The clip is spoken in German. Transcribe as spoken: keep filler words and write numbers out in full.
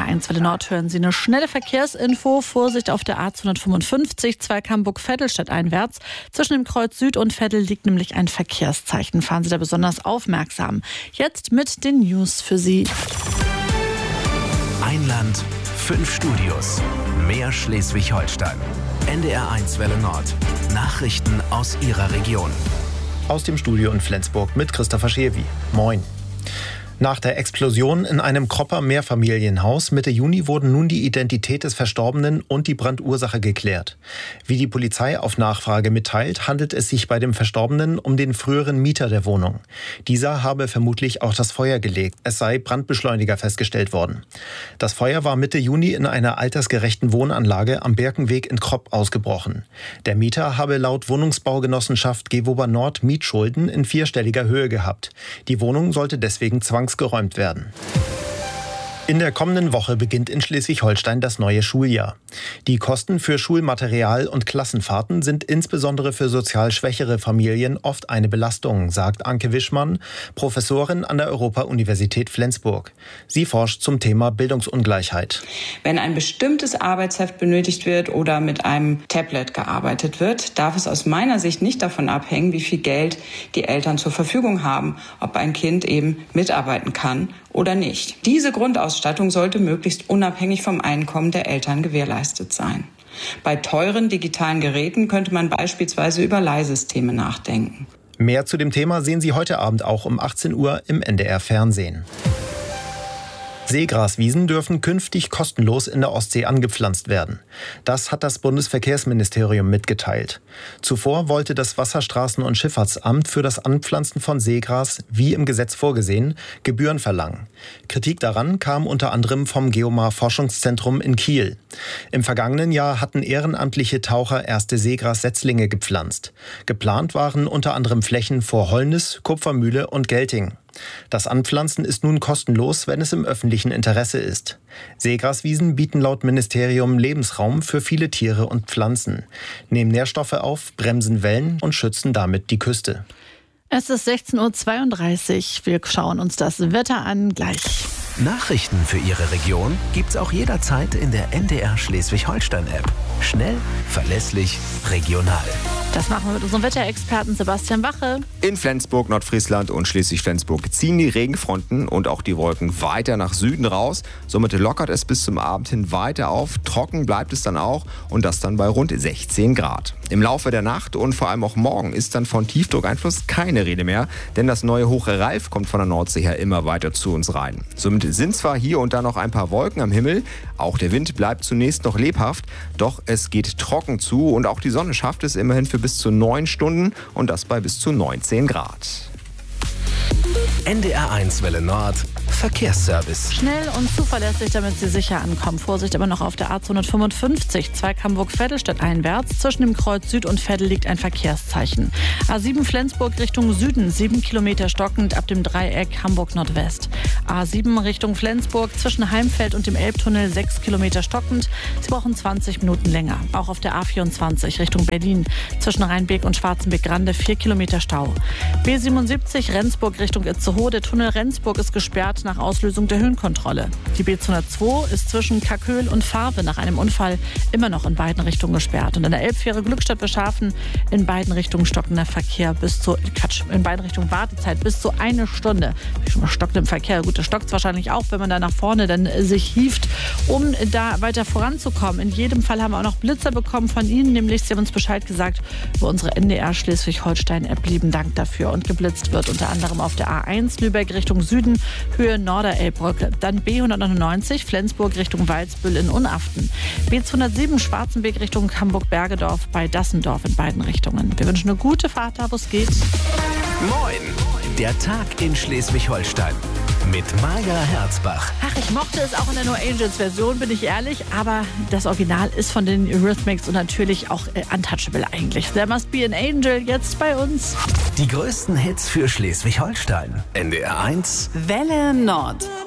der eins Welle Nord hören Sie eine schnelle Verkehrsinfo. Vorsicht auf der A zweihundertfünfundfünfzig, Zweigg-Hamburg-Vettelstadt einwärts. Zwischen dem Kreuz Süd und Vettel liegt nämlich ein Verkehrszeichen. Fahren Sie da besonders aufmerksam. Jetzt mit den News für Sie. Ein Land, fünf Studios, mehr Schleswig-Holstein. N D R eins Welle Nord. Nachrichten aus Ihrer Region. Aus dem Studio in Flensburg mit Christopher Schewi. Moin. Nach der Explosion in einem Kropper Mehrfamilienhaus Mitte Juni wurden nun die Identität des Verstorbenen und die Brandursache geklärt. Wie die Polizei auf Nachfrage mitteilt, handelt es sich bei dem Verstorbenen um den früheren Mieter der Wohnung. Dieser habe vermutlich auch das Feuer gelegt. Es sei Brandbeschleuniger festgestellt worden. Das Feuer war Mitte Juni in einer altersgerechten Wohnanlage am Berkenweg in Kropp ausgebrochen. Der Mieter habe laut Wohnungsbaugenossenschaft Gewober Nord Mietschulden in vierstelliger Höhe gehabt. Die Wohnung sollte deswegen zwangsgeräumt werden. In der kommenden Woche beginnt in Schleswig-Holstein das neue Schuljahr. Die Kosten für Schulmaterial und Klassenfahrten sind insbesondere für sozial schwächere Familien oft eine Belastung, sagt Anke Wischmann, Professorin an der Europa-Universität Flensburg. Sie forscht zum Thema Bildungsungleichheit. Wenn ein bestimmtes Arbeitsheft benötigt wird oder mit einem Tablet gearbeitet wird, darf es aus meiner Sicht nicht davon abhängen, wie viel Geld die Eltern zur Verfügung haben, ob ein Kind eben mitarbeiten kann oder nicht. Diese Grundausstattung sollte möglichst unabhängig vom Einkommen der Eltern gewährleistet sein. Bei teuren digitalen Geräten könnte man beispielsweise über Leihsysteme nachdenken. Mehr zu dem Thema sehen Sie heute Abend auch um achtzehn Uhr im N D R Fernsehen. Seegraswiesen dürfen künftig kostenlos in der Ostsee angepflanzt werden. Das hat das Bundesverkehrsministerium mitgeteilt. Zuvor wollte das Wasserstraßen- und Schifffahrtsamt für das Anpflanzen von Seegras, wie im Gesetz vorgesehen, Gebühren verlangen. Kritik daran kam unter anderem vom Geomar-Forschungszentrum in Kiel. Im vergangenen Jahr hatten ehrenamtliche Taucher erste Seegras-Setzlinge gepflanzt. Geplant waren unter anderem Flächen vor Holnis, Kupfermühle und Gelting. Das Anpflanzen ist nun kostenlos, wenn es im öffentlichen Interesse ist. Seegraswiesen bieten laut Ministerium Lebensraum für viele Tiere und Pflanzen, nehmen Nährstoffe auf, bremsen Wellen und schützen damit die Küste. Es ist sechzehn Uhr zweiunddreißig. Wir schauen uns das Wetter an gleich. Nachrichten für Ihre Region gibt's auch jederzeit in der N D R Schleswig-Holstein-App. Schnell, verlässlich, regional. Das machen wir mit unserem Wetterexperten Sebastian Wache. In Flensburg, Nordfriesland und Schleswig-Flensburg ziehen die Regenfronten und auch die Wolken weiter nach Süden raus. Somit lockert es bis zum Abend hin weiter auf. Trocken bleibt es dann auch und das dann bei rund sechzehn Grad. Im Laufe der Nacht und vor allem auch morgen ist dann von Tiefdruckeinfluss keine Rede mehr, denn das neue Hoch Ralf kommt von der Nordsee her immer weiter zu uns rein. Somit sind zwar hier und da noch ein paar Wolken am Himmel, auch der Wind bleibt zunächst noch lebhaft, doch es geht trocken zu und auch die Sonne schafft es immerhin für bis zu neun Stunden und das bei bis zu neunzehn Grad. N D R eins Welle Nord. Verkehrsservice. Schnell und zuverlässig, damit Sie sicher ankommen. Vorsicht aber noch auf der A zweihundertfünfundfünfzig, Zweigg-Hamburg-Vettelstadt einwärts. Zwischen dem Kreuz Süd und Vettel liegt ein Verkehrszeichen. A sieben Flensburg Richtung Süden, sieben Kilometer stockend ab dem Dreieck Hamburg-Nordwest. A sieben Richtung Flensburg zwischen Heimfeld und dem Elbtunnel, sechs Kilometer stockend. Sie brauchen zwanzig Minuten länger. Auch auf der A vierundzwanzig Richtung Berlin zwischen Rheinbeek und Schwarzenbeck-Grande, vier Kilometer Stau. B siebenundsiebzig Rendsburg Richtung Itzehoe. Der Tunnel Rendsburg ist gesperrt nach Auslösung der Höhenkontrolle. Die B zweihundertzwei ist zwischen Kaköhl und Fahrwe nach einem Unfall immer noch in beiden Richtungen gesperrt. Und an der Elbfähre Glückstadt-Beschafen in beiden Richtungen stockender Verkehr bis zu, Quatsch, in beiden Richtungen Wartezeit bis zu eine Stunde. Schon mal stockt im Verkehr. Gut, das stockt wahrscheinlich auch, wenn man da nach vorne dann sich hieft, um da weiter voranzukommen. In jedem Fall haben wir auch noch Blitzer bekommen von Ihnen, nämlich Sie haben uns Bescheid gesagt über unsere N D R Schleswig-Holstein-App. Lieben Dank dafür. Und geblitzt wird unter anderem auf der A eins Lübeck Richtung Süden, Höhe Norderelbbrücke. Dann B hundertneunundneunzig Flensburg Richtung Walsbüll in Unaften. B zweihundertsieben Schwarzenbeck Richtung Hamburg-Bergedorf bei Dassendorf in beiden Richtungen. Wir wünschen eine gute Fahrt da, wo es geht. Moin! Der Tag in Schleswig-Holstein mit Maja Herzbach. Ach, ich mochte es auch in der No Angels Version, bin ich ehrlich, aber das Original ist von den Eurythmics und natürlich auch äh, untouchable eigentlich. There Must Be an Angel jetzt bei uns. Die größten Hits für Schleswig-Holstein. N D R eins Welle Nord.